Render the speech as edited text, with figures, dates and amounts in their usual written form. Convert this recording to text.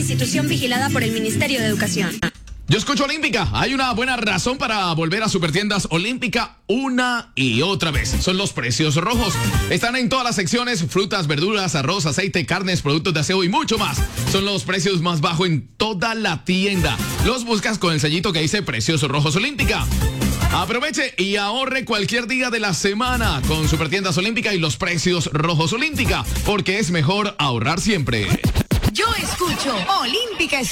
institución vigilada por el Ministerio de Educación. Yo escucho Olímpica. Hay una buena razón para volver a Supertiendas Olímpica una y otra vez. Son los precios rojos. Están en todas las secciones: frutas, verduras, arroz, aceite, carnes, productos de aseo y mucho más. Son los precios más bajos en toda la tienda. Los buscas con el sellito que dice Precios Rojos Olímpica. Aproveche y ahorre cualquier día de la semana con Supertiendas Olímpica y los precios rojos Olímpica, porque es mejor ahorrar siempre. Yo escucho Olímpica.